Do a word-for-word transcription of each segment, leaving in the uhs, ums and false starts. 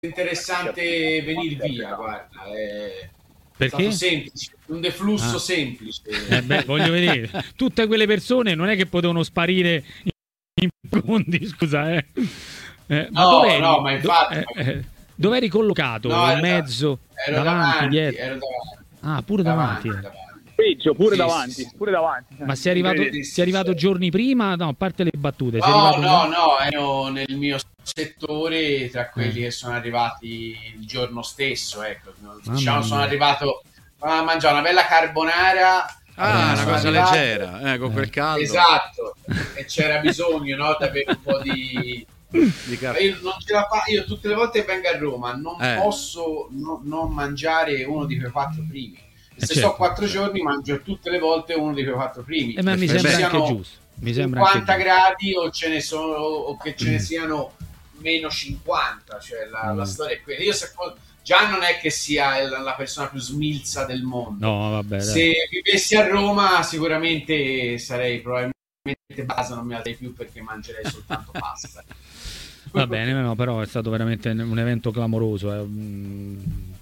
interessante venire via, guarda, è perché? stato semplice, un deflusso ah. semplice. Eh beh, voglio vedere, tutte quelle persone non è che potevano sparire in secondi, scusa, eh. Eh, ma no, dov'eri? no, ma infatti, Do- eh, eh, dov'eri collocato? no, in ero mezzo, da, ero davanti, davanti, dietro? ero davanti. Ah, pure davanti. davanti, eh. davanti. Peggio, pure Sì, davanti, sì, sì. pure davanti. Ma sei arrivato, Sì, sì, sei arrivato sì. giorni prima? No, a parte le battute. sei No, arrivato no, no, ero nel mio settore tra quelli Eh. che sono arrivati il giorno stesso, ecco. Mamma Diciamo, sono mia. arrivato a mangiare una bella carbonara. Ah, eh, una sono cosa arrivato- leggera, eh, con quel caldo. Esatto, e c'era bisogno, no, di avere un po' di... Di car- Ma io non ce la fa, io tutte le volte che vengo a Roma non Eh. posso no- non mangiare uno di quei quattro primi. Eh, Se certo. sto quattro giorni mangio tutte le volte uno di quei quattro primi. Eh, ma mi Che sembra siano anche giusto. Mi sembra anche cinquanta giusto. gradi o ce ne sono o che ce ne siano meno cinquanta, cioè la, Mm. la storia è quella. Io se fo- già non è che sia il- la persona più smilza del mondo. No, vabbè, dai. Se vivessi a Roma sicuramente sarei probabilmente base, non mi alzerei più perché mangerei soltanto pasta. Va bene, no, però è stato veramente un evento clamoroso, è un,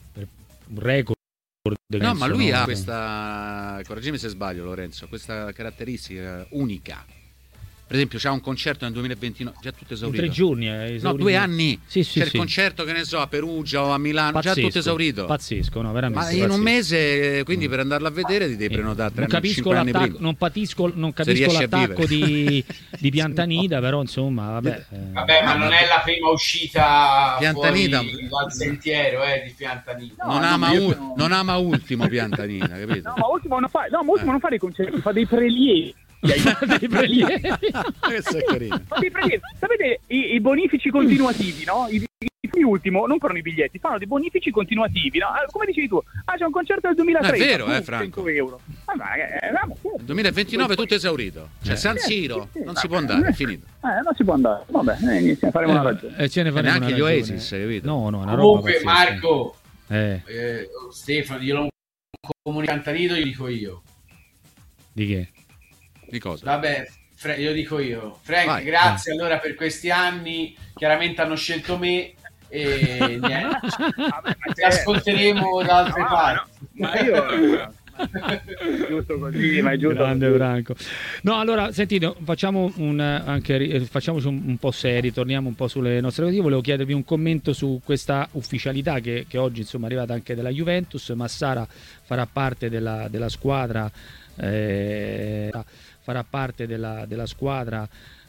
un record. No, penso, ma lui no? ha questa, correggimi se sbaglio Lorenzo, questa caratteristica unica. Per esempio c'ha un concerto nel duemilaventinove, già tutto In esaurito. tre giorni è No, esaurito. due anni. Sì, sì, C'è sì. il concerto, che ne so, a Perugia o a Milano, Pazzesco, già tutto esaurito. Pazzesco, no, veramente. Ma in pazzesco. un mese, quindi per andarlo a vedere ti devi prenotare tre non capisco cinque anni l'attacco, prima. non patisco, non Se capisco riesci a l'attacco vivere. di, di Piantanida, però insomma, vabbè. eh. Vabbè, ma non è la prima uscita Piantanida. fuori dal sentiero eh, di Piantanida. No, non, no, ama ma io u- sono- non ama ultimo Piantanina, capito? No, ma ultimo non fa, no, ma ultimo Eh. non fa dei concerti, fa dei prelievi. Dei prelievi. Questo è carino. Fa dei prelievi. Sapete i, i bonifici continuativi, no? I, i, i ultimo non fanno i biglietti, fanno dei bonifici continuativi, no? Ah, come dicevi tu, ah, c'è un concerto del duemilatré, È vero, uh, eh, Franco. cento euro. Ah, ma, eh, andiamo, sì. Nel duemilaventinove tutto esaurito. Cioè Eh. San Eh, Siro, sì, sì, non vabbè. si può andare, è finito. Eh, non si può andare. Vabbè, eh, inizia, faremo una ragione. Eh, ce ne faremo neanche una gli ragione. Oasis, capito? No, no, una roba Comunque, pazzesca. Marco, Eh, eh, Stefano, glielo comunicante io dico io. di che? Di cosa? Vabbè, Fra- glielo dico io. Frank, Vai, grazie allora per questi anni. Chiaramente hanno scelto me e niente. Vabbè, ma Ti ascolteremo da altre No, parti. no, ma io giusto così, ma è giusto Grande così. Franco. No, allora sentite, facciamo un anche eh, facciamoci un, un po' seri, torniamo un po' sulle nostre cose. Io volevo chiedervi un commento su questa ufficialità che, che oggi insomma è arrivata anche della Juventus. Massara farà parte della, della squadra eh, farà parte della, della squadra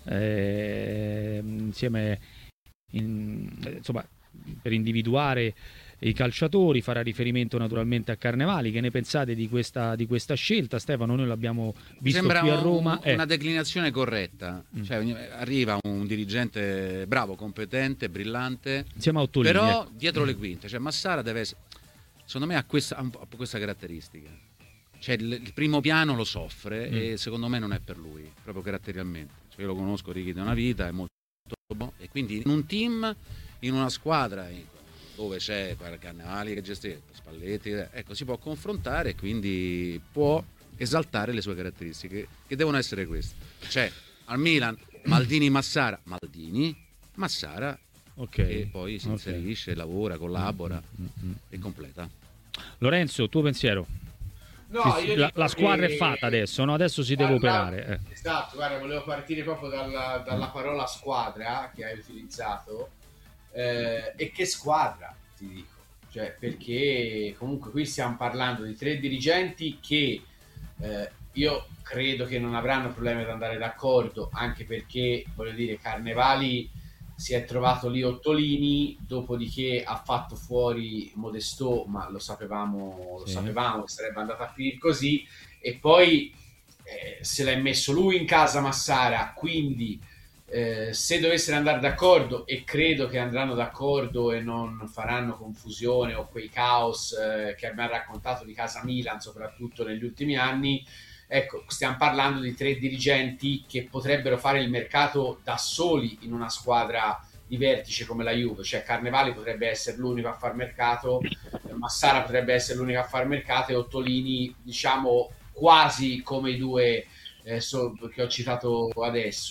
eh, insieme in, insomma per individuare i calciatori, farà riferimento naturalmente a Carnevali. Che ne pensate di questa, di questa scelta? Stefano, noi l'abbiamo Mi visto sembra qui a un- Roma. eh. una declinazione corretta. Mm. Cioè, ogni- arriva un dirigente bravo, competente, brillante, Insieme a Ottolini, però ecco. dietro le quinte. Cioè, Massara deve essere, secondo me ha questa, ha un po' questa caratteristica. Cioè, il, il primo piano lo soffre Mm. e secondo me non è per lui, proprio caratterialmente. Cioè, io lo conosco, Ricky da una vita, è molto buono. E quindi in un team, in una squadra in- dove c'è Carnevali che gestisce, Spalletti, ecco, si può confrontare e quindi può esaltare le sue caratteristiche, che devono essere queste. Cioè, al Milan, Maldini, Massara, Maldini, Massara, Ok. e poi si Ok. inserisce, lavora, collabora Mm, mm. e completa. Lorenzo, tuo pensiero? No, Sì, sì, io la, dico la squadra che- è fatta adesso, no? Adesso si deve Guarda, operare. eh. Esatto, guarda, volevo partire proprio dalla, dalla parola squadra che hai utilizzato. Eh, e che squadra, ti dico. Cioè, perché comunque qui stiamo parlando di tre dirigenti che eh, io credo che non avranno problemi ad andare d'accordo, anche perché, voglio dire, Carnevali si è trovato lì Ottolini, dopodiché ha fatto fuori Modestò, ma lo sapevamo, lo Sì. sapevamo che sarebbe andata a finire così, e poi eh, se l'è messo lui in casa Massara, quindi eh, se dovessero andare d'accordo, e credo che andranno d'accordo e non faranno confusione o quei caos eh, che abbiamo raccontato di casa Milan, soprattutto negli ultimi anni, ecco, stiamo parlando di tre dirigenti che potrebbero fare il mercato da soli in una squadra di vertice come la Juve. Cioè Carnevali potrebbe essere l'unico a far mercato, Massara potrebbe essere l'unico a far mercato, e Ottolini, diciamo, quasi come i due eh, so, che ho citato adesso.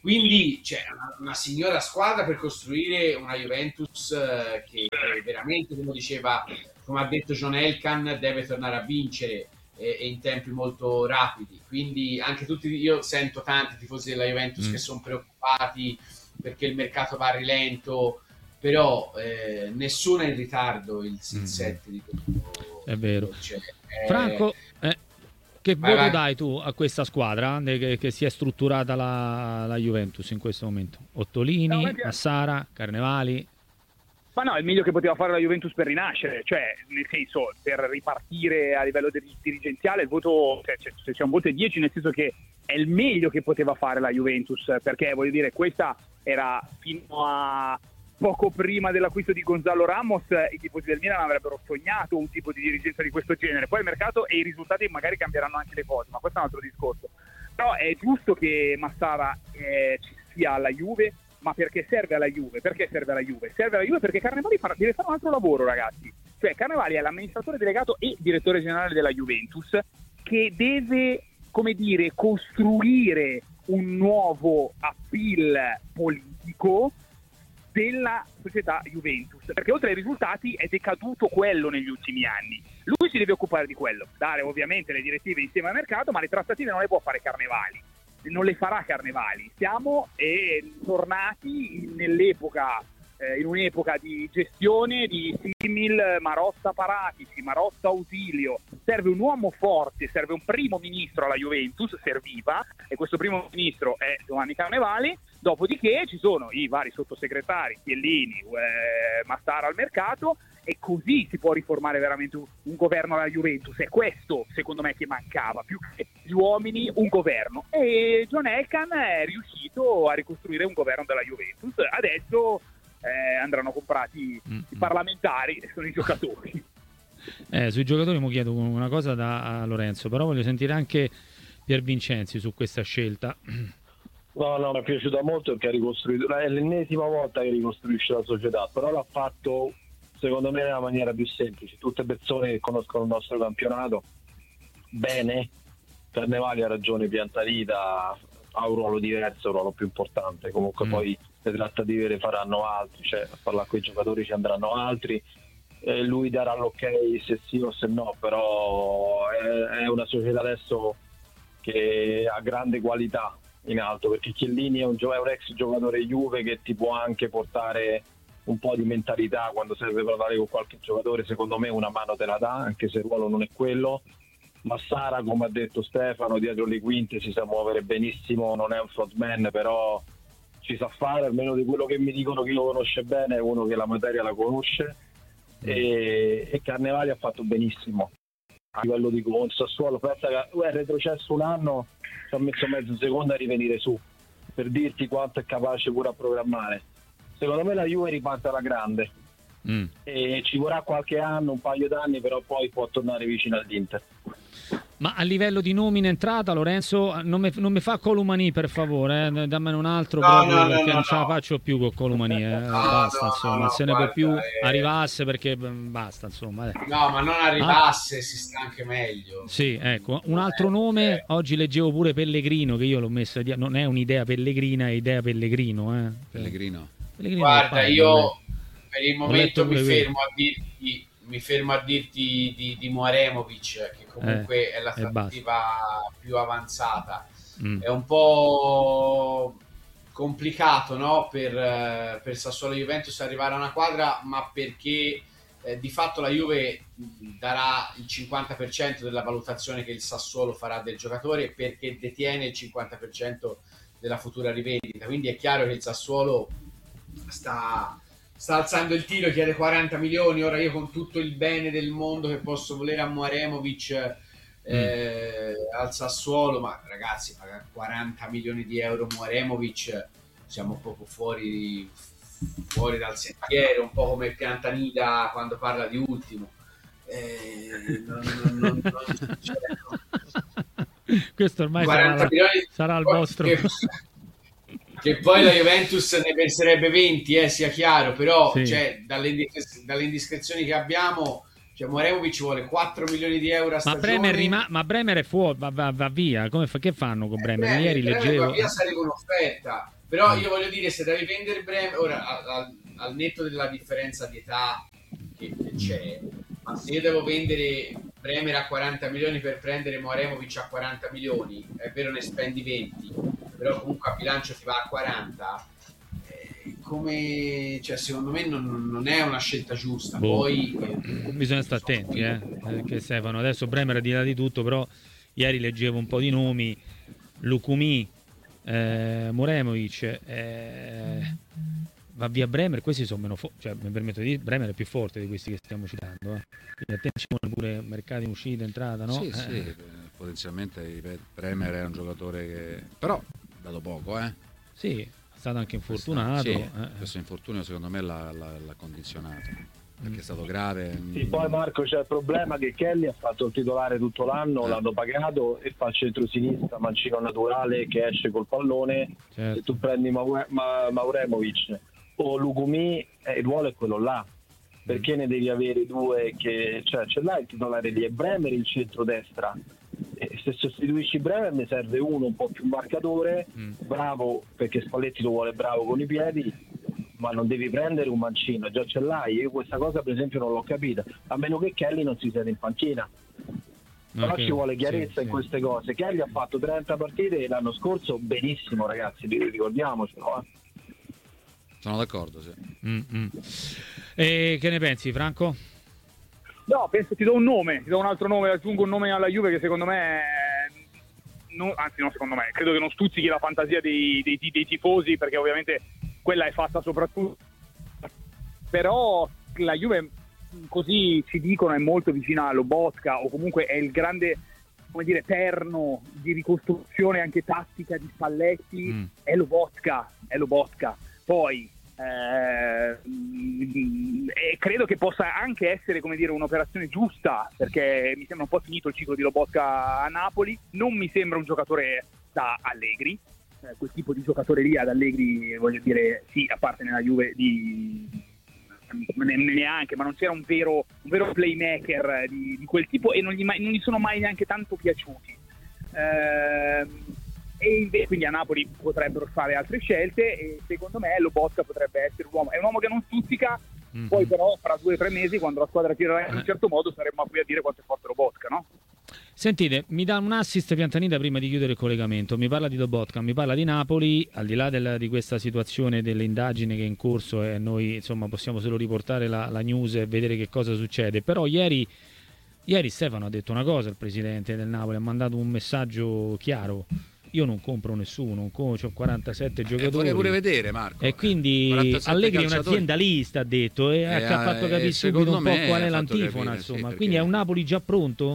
Quindi c'è una, una signora squadra per costruire una Juventus eh, che, che veramente, come diceva, come ha detto John Elkann, deve tornare a vincere e, e in tempi molto rapidi. Quindi anche tutti, io sento tanti tifosi della Juventus mm. che sono preoccupati perché il mercato va a rilento, però eh, nessuno è in ritardo il, il set di questo. È vero. Cioè, Franco, eh, che vai, voto vai. dai tu a questa squadra che, che si è strutturata la, la Juventus in questo momento? Ottolini, No, Massara, Carnevali? Ma no, è il meglio che poteva fare la Juventus per rinascere, cioè nel senso per ripartire a livello dirigenziale il voto, cioè, se c'è un voto è dieci, nel senso che è il meglio che poteva fare la Juventus, perché voglio dire, questa era fino a poco prima dell'acquisto di Gonzalo Ramos i tifosi del Milan avrebbero sognato un tipo di dirigenza di questo genere. Poi il mercato e i risultati magari cambieranno anche le cose, ma questo è un altro discorso. Però è giusto che Massara eh, ci sia alla Juve, ma perché serve alla Juve? Perché serve alla Juve? Serve alla Juve perché Carnevali fa, deve fare un altro lavoro, ragazzi. Cioè Carnevali è l'amministratore delegato e direttore generale della Juventus, che deve, come dire, costruire un nuovo appeal politico della società Juventus, perché oltre ai risultati è decaduto quello negli ultimi anni. Lui si deve occupare di quello, dare ovviamente le direttive insieme al mercato, ma le trattative non le può fare Carnevali, non le farà Carnevali. Siamo eh, tornati nell'epoca, eh, in un'epoca di gestione di simil Marotta Paratici, Marotta Ausilio. Serve un uomo forte, serve un primo ministro alla Juventus, serviva, e questo primo ministro è Giovanni Carnevali. Dopodiché ci sono i vari sottosegretari, Chiellini, eh, Massara al mercato, e così si può riformare veramente un, un governo alla Juventus. È questo, secondo me, che mancava, più che gli uomini, un governo. E John Elkann è riuscito a ricostruire un governo della Juventus. Adesso eh, andranno comprati mm-hmm. i parlamentari, sono i giocatori. Eh, sui giocatori mi chiedo una cosa da a Lorenzo, però voglio sentire anche Pier Vincenzi su questa scelta. No, no, mi è piaciuta molto perché ha ricostruito, è l'ennesima volta che ricostruisce la società, però l'ha fatto secondo me nella maniera più semplice. Tutte persone che conoscono il nostro campionato bene, Carnevali ha ragione, Piantarita ha un ruolo diverso, un ruolo più importante, comunque mm. poi le trattative le faranno altri, cioè a parlare con i giocatori ci andranno altri, e lui darà l'ok se sì o se no, però è, è una società adesso che ha grande qualità in alto, perché Chiellini è un, gio- è un ex giocatore Juve che ti può anche portare un po' di mentalità quando serve parlare con qualche giocatore. Secondo me una mano te la dà, anche se il ruolo non è quello. Massara, come ha detto Stefano, dietro le quinte si sa muovere benissimo, non è un frontman, però ci sa fare, almeno di quello che mi dicono che lo conosce bene, è uno che la materia la conosce. E, e Carnevali ha fatto benissimo a livello di gol. Sassuolo pensa che è retrocesso un anno, ci ha messo mezzo secondo a rivenire su, per dirti quanto è capace pure a programmare. Secondo me la Juve riparte alla grande mm. e ci vorrà qualche anno, un paio d'anni, però poi può tornare vicino all'Inter. Ma a livello di nomina entrata, Lorenzo, non mi, non mi fa Colomani per favore, eh? Dammene un altro no, proprio no, perché no, non no, ce la no. faccio più con Colomani, eh? no, basta, no, insomma, no, se ne guarda, può più eh... arrivasse perché basta, insomma. Eh. No, ma non arrivasse, ah. si sta anche meglio. Sì, ecco, un altro nome, eh. oggi leggevo pure Pellegrino, che io l'ho messo, non è un'idea Pellegrina, è idea Pellegrino. Eh. Pellegrino. Pellegrino guarda, parlo, io eh. per il momento mi fermo a dirti mi fermo a dirti di, di Muaremovic, che comunque eh, è la trattativa più avanzata. Mm. È un po' complicato, no? per, per Sassuolo Juventus arrivare a una quadra, ma perché eh, di fatto la Juve darà il cinquanta per cento della valutazione che il Sassuolo farà del giocatore, perché detiene il cinquanta per cento della futura rivendita. Quindi è chiaro che il Sassuolo sta... sta alzando il tiro, chiede quaranta milioni. Ora io, con tutto il bene del mondo che posso volere a Muaremovic eh, mm. al Sassuolo, ma ragazzi, pagare quaranta milioni di euro Muaremovic, siamo proprio fuori fuori dal sentiero, un po' come Piantanida quando parla di Ultimo. Eh, non, non, non, non, cioè, no. Questo ormai sarà, la, sarà il vostro... Che... che poi la Juventus ne penserebbe venti, eh, sia chiaro, però sì. cioè, dalle, indiscre- dalle indiscrezioni che abbiamo, cioè Moremovic vuole quattro milioni di euro a Ma stagione. Bremer, rima- ma Bremer è fuori, va, va, va via. Come fa- che fanno con Bremer? Eh, Ieri Bremer leggevo. va via, sarebbe un'offerta. Però io voglio dire, se devi vendere Bremer, ora al, al, al netto della differenza di età che, che c'è, ma se io devo vendere Bremer a quaranta milioni per prendere Moremovic a quaranta milioni, è vero ne spendi venti, però comunque a bilancio ti va a quaranta, eh, come, cioè, secondo me non, non è una scelta giusta. Boh. Poi eh, Bisogna stare attenti, eh, perché Stefano, adesso Bremer ha di là di tutto, però ieri leggevo un po' di nomi, Lukumi, eh, Moremovic, eh, va via Bremer, questi sono meno forti, cioè mi permetto di dire, Bremer è più forte di questi che stiamo citando, eh. Quindi attenzione pure mercati in uscita, entrata, no? Sì, eh. sì, potenzialmente ripeto, Bremer è un giocatore che però ha dato poco, eh. Sì, è stato anche infortunato. Sì, eh. questo infortunio secondo me l'ha, l'ha, l'ha condizionato, perché è stato grave. Sì, poi Marco c'è il problema che Kelly ha fatto il titolare tutto l'anno, Eh. l'hanno pagato e fa il centro-sinistra, mancino naturale che esce col pallone. Certo. Se tu prendi Maure- Ma- Mauremovic o Lukumi, eh, il ruolo è quello là. Perché ne devi avere due che, cioè ce l'hai il titolare lì, è Bremer il centrodestra. E se sostituisci Bremer ne serve uno un po' più marcatore, Mm. bravo, perché Spalletti lo vuole bravo con i piedi, ma non devi prendere un mancino, già ce l'hai. Io questa cosa per esempio non l'ho capita, a meno che Kelly non si siede in panchina. Però Ok, ci vuole chiarezza sì, in sì. queste cose. Kelly ha fatto trenta partite l'anno scorso, benissimo ragazzi, ricordiamocelo. Eh. Sono d'accordo, sì. Mm, mm. E che ne pensi, Franco? No, penso ti do un nome, ti do un altro nome, aggiungo un nome alla Juve che secondo me, non, anzi no secondo me, credo che non stuzzichi la fantasia dei, dei, dei tifosi, perché ovviamente quella è fatta soprattutto, però la Juve, così ci dicono, è molto vicina a Lobotka, o comunque è il grande, come dire, perno di ricostruzione anche tattica di Spalletti, Mm. è Lobotka, è Lobotka. Poi eh, mm, e credo che possa anche essere, come dire, un'operazione giusta, perché mi sembra un po' finito il ciclo di Lobotka a Napoli, non mi sembra un giocatore da Allegri, eh, quel tipo di giocatore lì ad Allegri, voglio dire, sì, a parte nella Juve di ne- neanche, ma non c'era un vero, un vero playmaker di, di quel tipo, e non gli, mai- non gli sono mai neanche tanto piaciuti. Ehm, e invece quindi a Napoli potrebbero fare altre scelte, e secondo me Lobotka potrebbe essere un uomo, è un uomo che non stuzzica. Mm. Poi però fra due o tre mesi, quando la squadra tirerà in Eh. un certo modo, saremmo qui a dire quanto è forte Lobotka, no? Sentite, mi dà un assist Piantanida prima di chiudere il collegamento, mi parla di Lobotka, mi parla di Napoli, al di là del- di questa situazione delle indagini che è in corso, e noi insomma possiamo solo riportare la, la news e vedere che cosa succede, però ieri, ieri Stefano ha detto una cosa, il presidente del Napoli ha mandato un messaggio chiaro: io non compro nessuno, ho quarantasette Eh, giocatori. vorrei pure vedere, Marco. E quindi quarantasette Allegri è un calciatori. aziendalista, ha detto, e ha Eh, fatto eh, capire secondo subito un po' me qual è ha fatto l'antifona, capire, sì, insomma. perché- Quindi è un Napoli già pronto?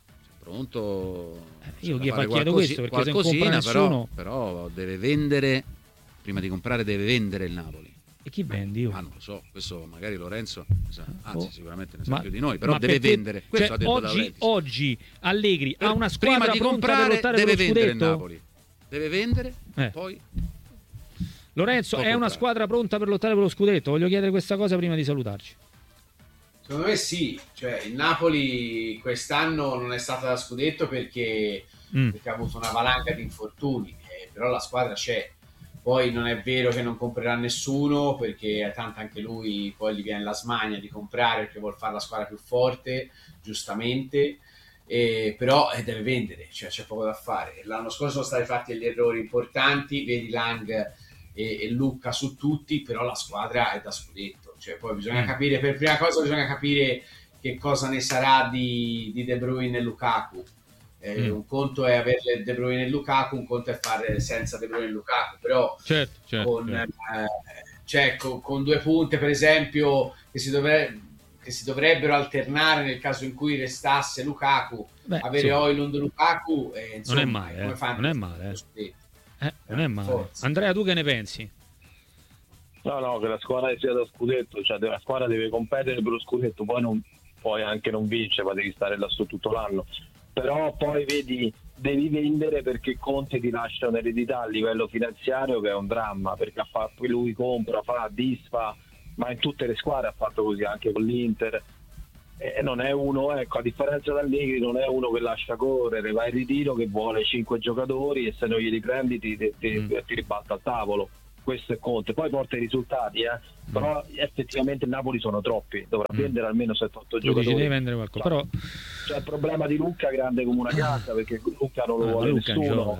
Pronto? Io c'è gli da fare chiedo qualcosi- questo, perché se non qualcosina, compra nessuno- però, però deve vendere, prima di comprare deve vendere il Napoli. E chi vendi io? Ah, non lo so, questo magari Lorenzo, sa- anzi Oh. sicuramente ne sa Ma- più di noi, però ma deve per te- vendere. Questo cioè, ha detto oggi, Laurentiis. oggi Allegri ha Per- una squadra prima di pronta per comprare lottare deve per lo vendere il scudetto? Napoli. Deve vendere, Eh. poi Lorenzo, Può è una comprare. squadra pronta per lottare per lo scudetto? Voglio chiedere questa cosa prima di salutarci. Secondo me sì, cioè il Napoli quest'anno non è stata da scudetto perché, Mm. perché ha avuto una valanga di infortuni, eh, però la squadra c'è. Poi non è vero che non comprerà nessuno, perché tanto anche lui poi gli viene la smania di comprare perché vuol fare la squadra più forte, giustamente, eh, però eh, deve vendere, cioè c'è poco da fare. L'anno scorso sono stati fatti degli errori importanti, vedi Lang e, e Lucca su tutti, però la squadra è da scudetto, cioè poi bisogna Mm. capire, per prima cosa bisogna capire che cosa ne sarà di, di De Bruyne e Lukaku. Eh, Mm. un conto è avere De Bruyne e Lukaku, un conto è fare senza De Bruyne e Lukaku, però Certo, certo. con, certo. eh, cioè, con, con due punte per esempio che si, dovre- che si dovrebbero alternare nel caso in cui restasse Lukaku, Beh, avere insomma, Højlund e Lukaku, eh, insomma, non è male, come eh, fanno non è male, eh. lo scudetto? eh, non è male. Forza. Andrea, tu che ne pensi? No, no, che la squadra sia da scudetto, cioè la squadra deve competere per lo scudetto, poi non puoi anche non vincere, ma devi stare là su tutto l'anno. Però poi vedi, devi vendere perché Conte ti lascia un'eredità a livello finanziario che è un dramma, perché ha fatto, lui compra, fa, disfa, ma in tutte le squadre ha fatto così, anche con l'Inter. E non è uno, ecco, a differenza d'Allegri, non è uno che lascia correre, va in ritiro, che vuole cinque giocatori e se non glieli prendi ti, ti, ti, mm. ti ribalta al tavolo. Questo è Conte, poi porta i risultati, eh. mm. però effettivamente il Napoli sono troppi, dovrà mm. vendere almeno sette otto giocatori. Deve vendere qualcosa, però c'è il problema di Lucca grande come una casa, perché Lucca non lo ah, vuole Lucca nessuno.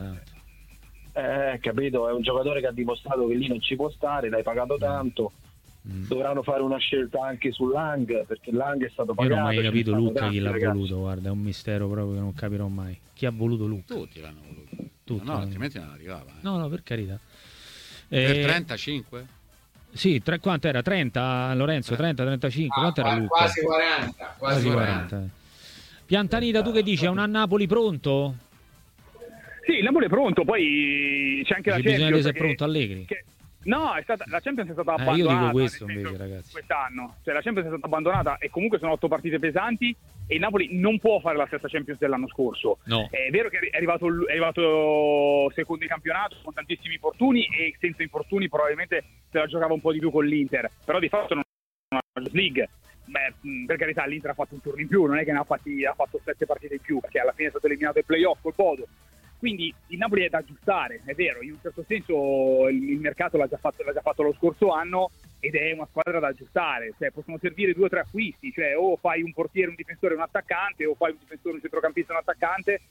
Eh, capito, è un giocatore che ha dimostrato che lì non ci può stare, l'hai pagato tanto. Mm. Dovranno fare una scelta anche su Lang, perché Lang è stato pagato. Io non ho mai capito Lucca chi l'ha ragazzi. voluto, guarda, è un mistero proprio che non capirò mai. Chi ha voluto Lucca? Tutti l'hanno voluto. Tutti, no, no, altrimenti non arrivava. Eh. No, no, per carità. Per eh, trentacinque? Sì, tre, quanto era? trenta Lorenzo, trenta, trentacinque, ah, quanto era Lucca? Quasi quaranta, quasi quaranta. quaranta. Piantanita, tu che dici? È un Napoli pronto? Sì, il Napoli è pronto, poi c'è anche la Champions. Bisogna che sia pronto Allegri. Che... No, è stata, la Champions è stata eh, abbandonata. Io dico questo invece, ragazzi. Quest'anno, cioè la Champions è stata abbandonata e comunque sono otto partite pesanti e il Napoli non può fare la stessa Champions dell'anno scorso. No. È vero che è arrivato, è arrivato secondo in campionato con tantissimi infortuni e senza infortuni probabilmente se la giocava un po' di più con l'Inter, però di fatto non è una Champions League. Beh, per carità l'Inter ha fatto un turno in più, non è che ne ha, fatti, ha fatto sette partite in più, perché alla fine è stato eliminato ai playoff col Bodo. Quindi il Napoli è da aggiustare, è vero, in un certo senso il, il mercato l'ha già, fatto, l'ha già fatto lo scorso anno ed è una squadra da aggiustare, cioè possono servire due o tre acquisti, cioè o fai un portiere, un difensore e un attaccante, o fai un difensore, un centrocampista e un attaccante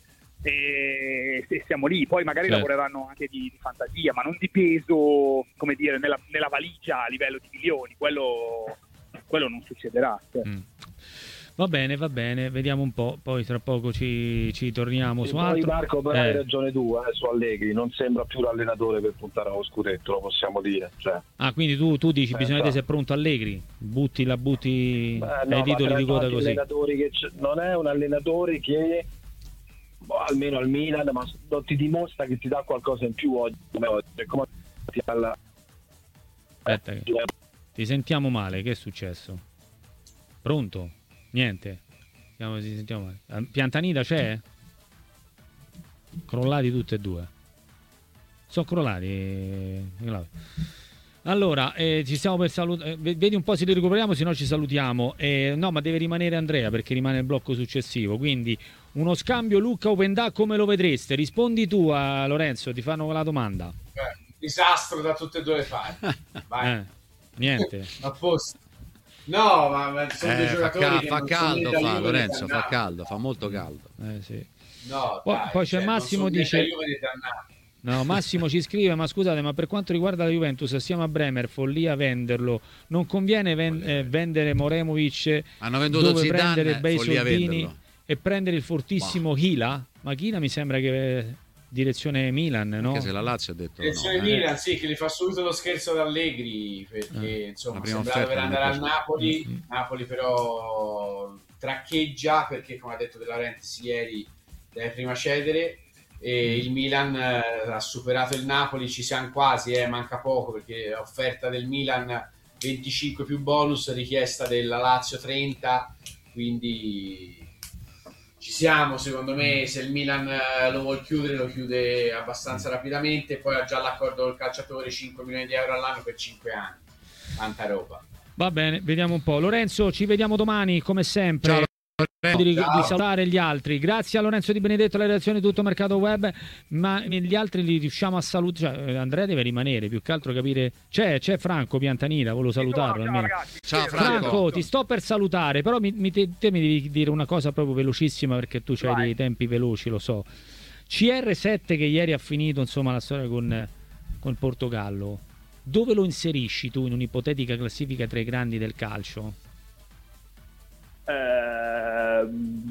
e, e siamo lì. Poi magari certo. lavoreranno anche di, di fantasia, ma non di peso, come dire, nella, nella valigia a livello di milioni, quello, quello non succederà. Cioè. Mm. Va bene, va bene, vediamo un po', poi tra poco ci, ci torniamo e su poi altro. Marco, però eh. hai ragione tu, eh, su Allegri, non sembra più l'allenatore per puntare allo scudetto, lo possiamo dire. Cioè. Ah, quindi tu, tu dici, eh, bisogna vedere se è pronto Allegri, butti la butti Beh, no, ai titoli di coda così. Che non è un allenatore che, boh, almeno al Milan, ma non ti dimostra che ti dà qualcosa in più oggi, come oggi. Come alla... Aspetta, che... ti sentiamo male, che è successo? Pronto? Niente, ci sentiamo male. Piantanita c'è? Crollati tutti e due. Sono crollati. Allora, eh, ci stiamo per salutare. Eh, vedi un po' se li recuperiamo, se no ci salutiamo. Eh, no, ma deve rimanere Andrea perché rimane il blocco successivo. Quindi uno scambio Lucca Opendà come lo vedreste? Rispondi tu a Lorenzo, ti fanno la domanda. Eh, disastro da tutte e due le parti. Vai. Eh, niente. A posto. No, ma, ma sono eh, dei giocatori fa, che fa non caldo, sono fa Lorenzo, fa dannato. caldo, fa molto caldo. Eh, sì. No, poi, dai, poi c'è cioè, Massimo dice no, Massimo ci scrive, ma scusate, ma per quanto riguarda la Juventus assieme a Bremer, follia venderlo, non conviene ven- eh, vendere Moremovic, hanno venduto dove Zidane, prendere bei follia soldini venderlo. E prendere il fortissimo Hila, ma Hila mi sembra che direzione Milan, no? Anche se la Lazio ha detto direzione no, Milan, eh. sì, che gli fa subito lo scherzo ad Allegri perché eh. insomma sembrava per andare al Napoli. Mm-hmm. Napoli però traccheggia perché, come ha detto De Laurentiis ieri, deve prima cedere e il Milan eh, ha superato il Napoli, ci siamo quasi, eh, manca poco perché offerta del Milan venticinque più bonus, richiesta della Lazio trenta, quindi ci siamo. Secondo me se il Milan eh, lo vuol chiudere lo chiude abbastanza rapidamente, poi ha già l'accordo col calciatore, cinque milioni di euro all'anno per cinque anni, tanta roba. Va bene, vediamo un po'. Lorenzo, ci vediamo domani come sempre. Ciao. Di, di salutare gli altri, grazie a Lorenzo Di Benedetto, la redazione di Tutto Mercato Web, ma gli altri li riusciamo a salutare, cioè, Andrea deve rimanere, più che altro capire, c'è, c'è Franco Piantanita, volevo salutarlo. Ciao, ciao, ragazzi. Ciao Franco, Franco. ti sto per salutare, però mi, mi, te, te mi devi dire una cosa proprio velocissima perché tu hai dei tempi veloci, lo so. C R sette che ieri ha finito insomma la storia con, con il Portogallo, dove lo inserisci tu in un'ipotetica classifica tra i grandi del calcio? Eh,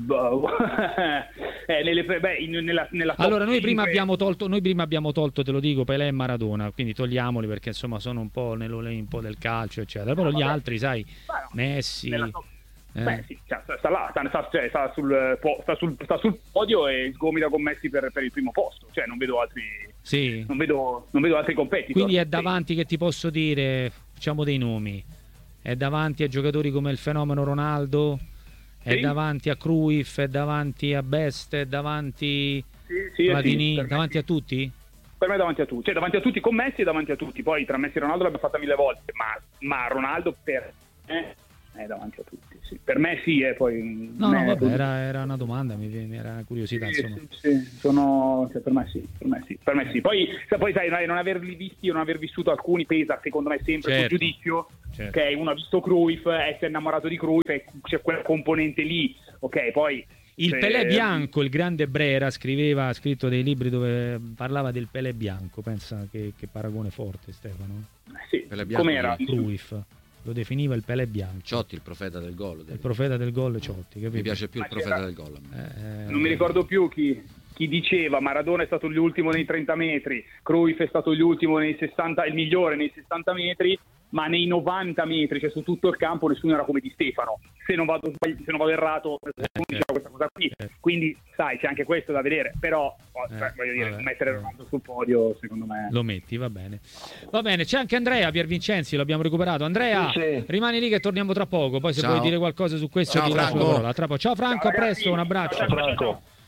eh, nelle, beh, in, nella, nella allora noi prima abbiamo tolto noi prima abbiamo tolto te lo dico Pelé e Maradona, quindi togliamoli perché insomma sono un po' nell'Olimpo del calcio eccetera, però no, gli altri sai no, Messi top... eh. Beh, sì, cioè, sta là sta, cioè, sta, sul, sta, sul, sta sul podio e sgomita con Messi per, per il primo posto, cioè non vedo altri sì. non vedo, non vedo altri competitor, quindi è davanti, sì. Che ti posso dire, facciamo dei nomi, è davanti a giocatori come il fenomeno Ronaldo, è sì. davanti a Cruyff, è davanti a Best, è davanti sì, sì, Platini, sì, davanti me, a tutti? Per me davanti a tutti, cioè davanti a tutti con Messi e davanti a tutti, poi tra Messi e Ronaldo l'abbiamo fatta mille volte, ma, ma Ronaldo per me è davanti a tutti, sì. Per me sì, e poi no, no, vabbè, è... era, era una domanda, mi, mi era una curiosità, sì, insomma. sì, sì. Sono, cioè, per me sì, per me sì, per me sì. Poi, poi sai, non averli visti o non aver vissuto alcuni pesa secondo me sempre certo. sul giudizio, certo. ok, uno ha visto Cruyff, è innamorato di Cruyff, c'è quella componente lì, ok, poi il se... Pelé bianco, il grande Brera scriveva, ha scritto dei libri dove parlava del Pelé bianco, pensa che, che paragone forte, Stefano. Sì, Pelé bianco, com'era? Cruyff lo definiva il Pelé bianco. Ciotti, il profeta del gol. Il profeta del gol, Ciotti, capito? Mi piace più Ma il profeta c'era... del gol a me. Eh, Non mi ricordo più chi, chi diceva Maradona è stato l'ultimo nei trenta metri, Cruyff è stato l'ultimo nei sessanta, il migliore nei sessanta metri, ma nei novanta metri, cioè su tutto il campo, nessuno era come Di Stefano. Se non vado, se non vado errato, eh, diceva questa cosa qui. eh. Quindi, sai, c'è anche questo da vedere. Però, cioè, Eh, voglio dire, vabbè. mettere Ronaldo sul podio, secondo me... Lo metti, va bene. Va bene, c'è anche Andrea Piervincenzi, l'abbiamo recuperato. Andrea, Sì. rimani lì che torniamo tra poco. Poi se Ciao. vuoi dire qualcosa su questo, Ciao, ti lascio la Franco. parola. Tra poco. Ciao Franco, Ciao, a presto, ragazzi. un abbraccio. Ciao, ciao, ciao. Franco.